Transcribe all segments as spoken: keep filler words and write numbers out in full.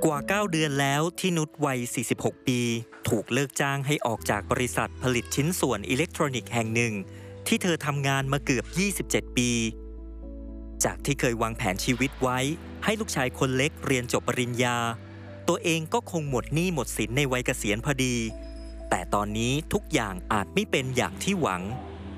กว่าเก้าเดือนแล้วที่นุชวัย สี่สิบหก ปี ถูกเลิกจ้างให้ออกจากบริษัทผลิตชิ้นส่วนอิเล็กทรอนิกส์แห่งหนึ่งที่เธอทำงานมาเกือบ ยี่สิบเจ็ด ปี จากที่เคยวางแผนชีวิตไว้ให้ลูกชายคนเล็กเรียนจบปริญญา ตัวเองก็คงหมดหนี้หมดสินในวัยเกษียณพอดี แต่ตอนนี้ทุกอย่างอาจไม่เป็นอย่างที่หวัง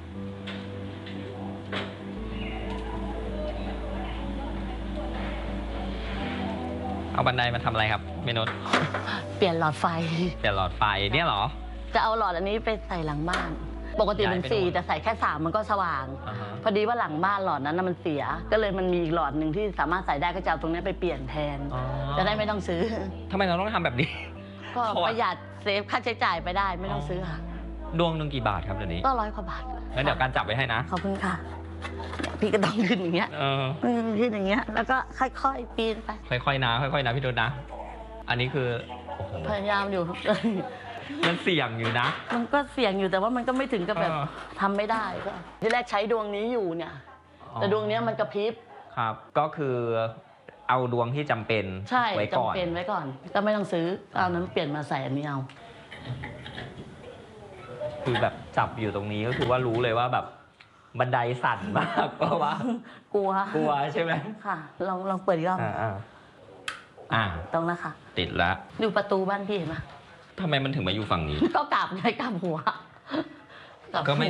เอาบันไดมาทำอะไรครับเมนุชเปลี่ยนหลอดไฟเปลี่ยนหลอดไฟเนี่ยเหรอจะเอาหลอดอันนี้ไปใส่หลังบ้านปกติมันสี่แต่ใส่แค่สามมันก็สว่าง uh-huh. พอดีว่าหลังบ้านหลอดนั้นมันเสียก็เลยมันมีอีกหลอดหนึ่งที่สามารถใส่ได้ก็จะเอาตรงนี้ไปเปลี่ยนแทน uh-huh. จะได้ไม่ต้องซื้อทำไมเราต้องทำแบบนี้ก็ประหยัดเซฟค่าใช้จ่ายไปได้ไม่ต้องซื้อค่ะดวงหนึ่งกี่บาทครับเดี๋ยวนี้ก็ร้อยกว่าบาทงั้นเดี๋ยวการจับไว้ให้นะขอบคุณค่ะพี่ก็ต้องขึ้นอย่างเงี้ยขึ้นอย่างเงี้ยแล้วก็ค่อยๆปีนไปค่อยๆนะค่อยๆนะพี่นุชนะอันนี้คือพยายามอยู่มันเสี่ยงอยู่นะมันก็เสี่ยงอยู่แต่ว่ามันก็ไม่ถึงกับแบบทำไม่ได้ก็ที่แรกใช้ดวงนี้อยู่เนี่ยแต่ดวงนี้มันกระพริบครับก็คือเอาดวงที่จำเป็นไว้ก่อนจำเป็นไว้ก่อนก็ไม่ต้องซื้อเอานั้นเปลี่ยนมาใส่อันนี้เอาคือแบบจับอยู่ตรงนี้ก็คือว่ารู้เลยว่าแบบบันไดสั่นมากเพราะว่ากลัวกลัวใช่ไหมค่ะลองลองเปิดอีกรอบอ่าอ่าตรงนะคะติดแล้วดูประตูบ้านพี่เห็นไหมทำไมมันถึงมาอยู่ฝั่งนี้ก็กลับไงกลับหัวก็ไม่